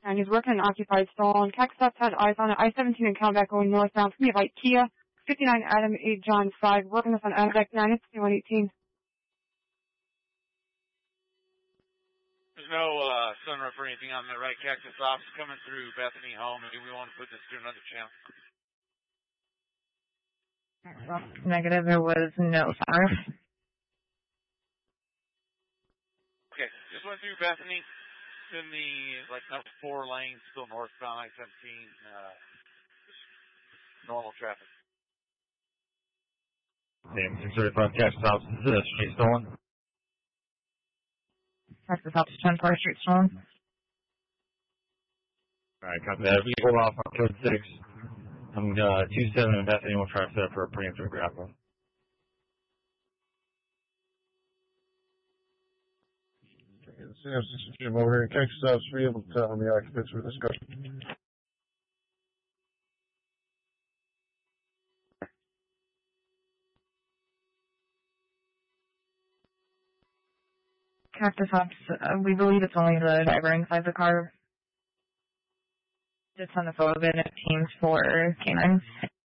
And he's working an occupied stall. And Cactus Ops had eyes on it. I-17 and Calback going northbound. It's going to be like Kia. 59 Adam 8 John 5. Working this on Adam 9. It's 2118. There's no sunroof or anything on the right. Cactus Ops coming through Bethany home. Maybe we want to put this through another channel. Negative, there was no sunroof. Okay, just went through Bethany. It's in the, number 4 lane, still northbound I-17, normal traffic. Damn, 635 Cactus Ops, is this street stolen? Cactus Ops, 10 Park Street stolen. Alright, copy that. We hold off on code 6. I'm 27 and Bethany will try to set up for a preemptive grapple. Jim over here in Cactus Ops, be able to tell the occupants for discussion. Cactus Ops, we believe it's only the driver inside the car. Just on the photo of it, it teams for canines.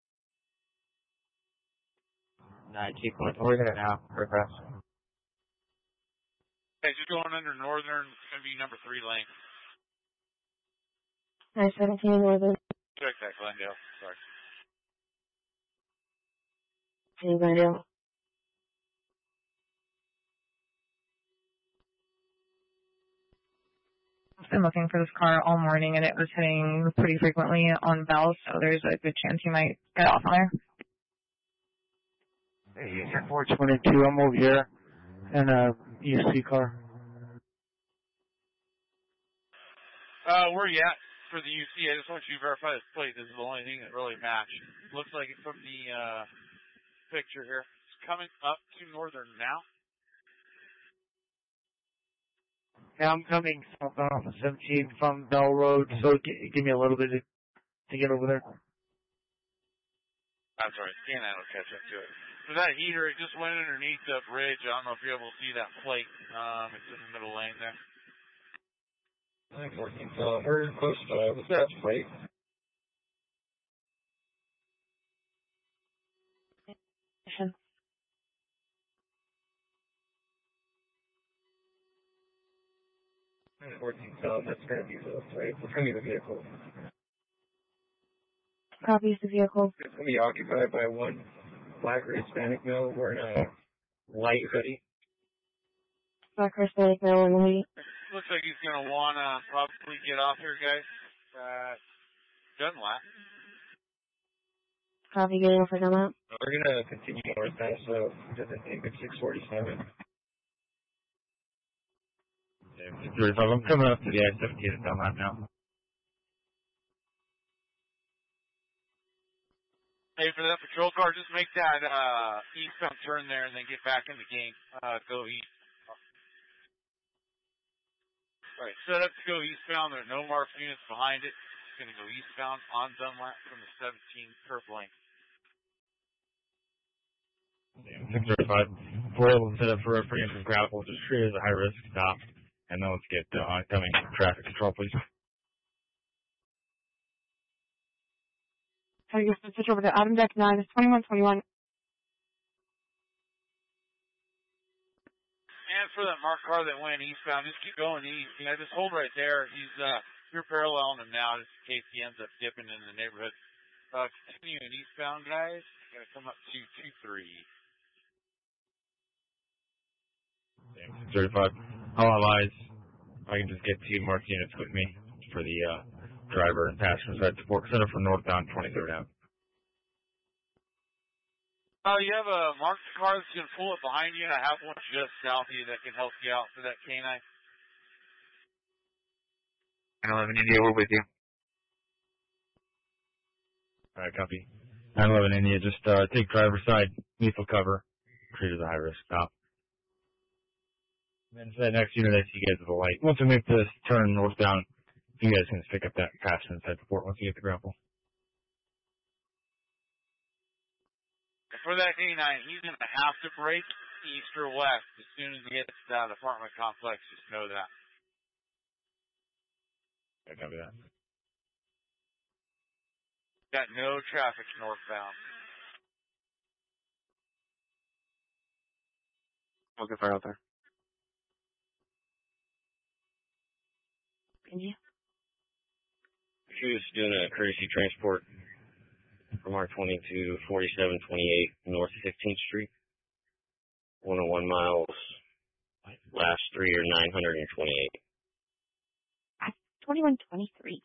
9-2, we're there now, progress. Okay, just going under northern, it's going to be number 3 lane. 917 northern. Check that, Glendale. Sorry. Hey, Glendale. I've been looking for this car all morning, and it was hitting pretty frequently on bells, so there's a good chance he might get off on there. Hey, 422, I'm over here in a UC car. Where are you at for the UC? I just want you to verify this plate. This is the only thing that really matched. Looks like it from the picture here. It's coming up to northern now. Yeah, I'm coming southbound off of 17 from Bell Road, so give me a little bit to get over there. That's right. Canine will catch up to it. So that heater, it just went underneath the bridge. I don't know if you're able to see that plate. It's in the middle lane there. 914, so very close to the steps, plate. So that's going to be the plate. It's going to be the vehicle. Copies the vehicle. It's going to be occupied by one black or Hispanic male wearing a light hoodie. Black or Hispanic male in the hoodie. Looks like he's going to want to probably get off here, guys. Dunlap. Copy, getting off for Dunlap. We're going to continue northbound, so I think it's 647. I'm coming up to the I-17 at Dunlap now. Hey, for that patrol car, just make that eastbound turn there and then get back in the game. Go east. Alright, set up to go eastbound. There are no marked units behind it. It's going to go eastbound on Dunlap from the 17 curve lane. 635. We're able to set up for a preemptive grapple. Just treat it as a high-risk stop. And then let's get oncoming traffic control, please. How do you switch over to Adam Deck 9? It's 2121. And for that marked car that went eastbound, just keep going east. Just hold right there. You're paralleling him now, just in case he ends up dipping in the neighborhood. Continuing eastbound, guys. Gonna come up to 23. 35. All eyes. I can just get 2 marked units with me for the driver and passenger side support center for northbound 23rd Ave. You have a marked car that's going to pull up behind you, and I have one just south of you that can help you out for that canine. 911 India, we're with you. Alright, copy. 911 India, just take driver's side, lethal cover, treat as a high-risk stop. And then for that next unit, I see you guys with a light. Once we make this turn northbound, you guys can just pick up that passenger side support once you get the grapple. For that canine, he's going to have to break east or west as soon as he gets to that apartment complex. Just know that. I copy that. Got no traffic northbound. Okay, fire out there. Continue. She was doing a courtesy transport from R20 to 4728 North 15th Street. 101 miles. Last three are 928. 2123.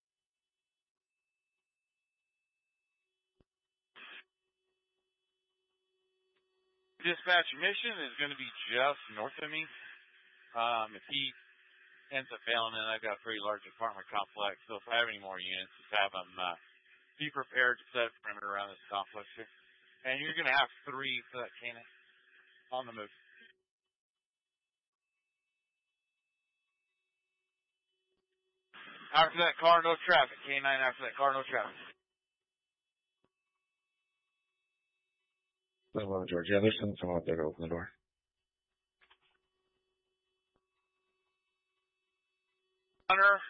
Dispatch mission is going to be just north of me. If he ends up failing, then I've got a pretty large apartment complex. So if I have any more units, just have them be prepared to set a perimeter around this complex here. And you're going to have 3 for that cannon on the move. After that car, no traffic. K9 after that car, no traffic. 11 George. Yeah, there's someone up there to open the door. Hunter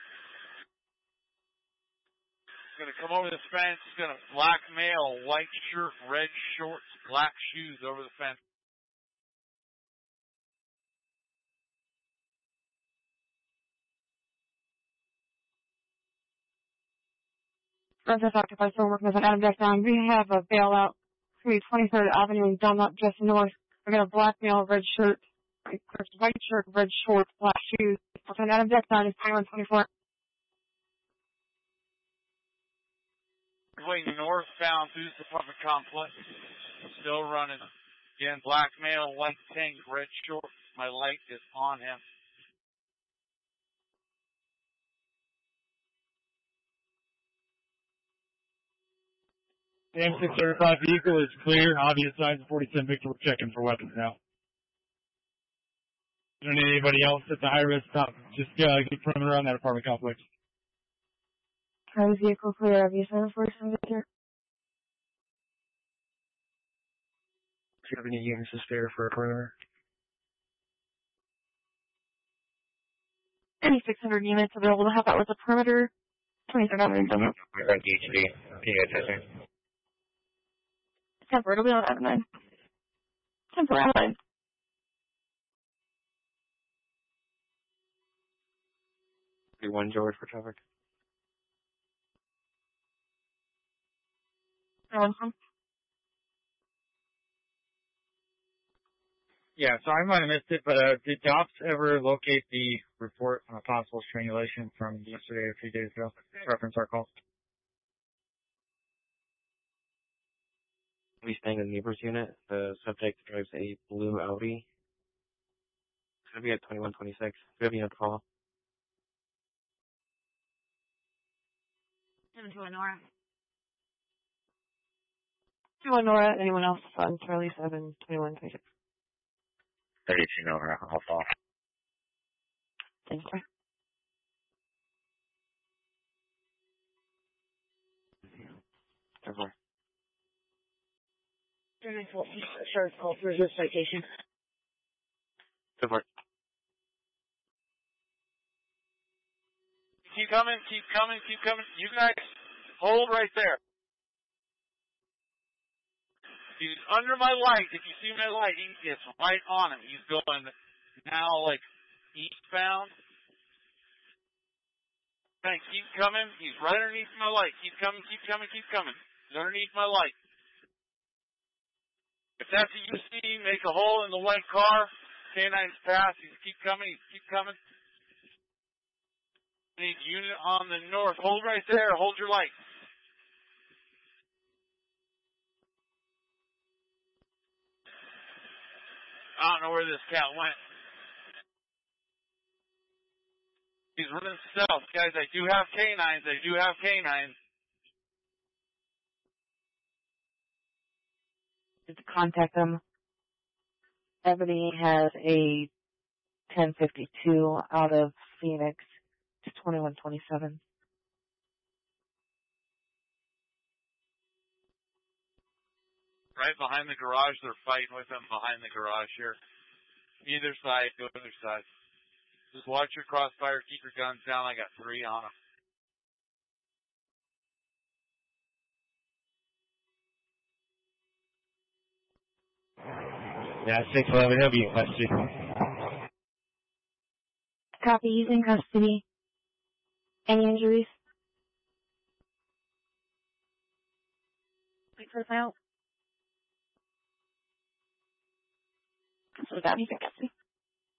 is going to come over this fence. He's going to blackmail, white shirt, red shorts, black shoes over the fence. Residence occupied, still working with an Adam Deck 9. We have a bailout. It's going to be 23rd Avenue in Dunlop, just north. We're going to blackmail, red shirt, white shirt, red shorts, black shoes. And Adam Deck 9 is 2124. Way northbound through this apartment complex. Still running. Again, blackmail, white tank, red shorts. My light is on him. The M635 vehicle is clear. Obvious signs of 47 Victor. We're checking for weapons now. You don't need anybody else at the high risk stop. Just get perimeter around that apartment complex. Car vehicle clear, obvious signs of 47 Victor. Do you have any units to spare for a perimeter? Any 600 units available to help out with the perimeter. 23rd Avenue in Dunlop. We're on DHD. PA 10-4, it'll be on Adam 9. 10-4, Adam 9. One George for traffic. Yeah, so I might have missed it, but did Dops ever locate the report on a possible strangulation from yesterday or a few days ago? Reference our call. We staying in the neighbor's unit. The subject drives a blue Audi. It's going to be at 2126. Do you have any other call? 7 to Lenora. 2 Lenora, anyone else on Charlie 7, 2126. 32 Nora, I'll fall. Thank you. Over. Sure, call for this citation. Over. Keep coming, keep coming, keep coming. You guys, hold right there. He's under my light. If you see my light, he gets right on him. He's going now like eastbound. Thanks. Keep coming. He's right underneath my light. Keep coming, keep coming, keep coming. He's underneath my light. If that's what you see, make a hole in the white car. K9's pass. He's keep coming. He's keep coming. Need unit on the north. Hold right there. Hold your light. I don't know where this cat went. He's running south. Guys, I do have canines. I do have canines. To contact them. Ebony has a 1052 out of Phoenix to 2127. Right behind the garage. They're fighting with them behind the garage here. Either side, go to either side. Just watch your crossfire, keep your guns down. I got 3 on them. Yeah, 611, he'll be in custody. Copy, he's in custody. Any injuries? Wait for the file. So that he's in custody.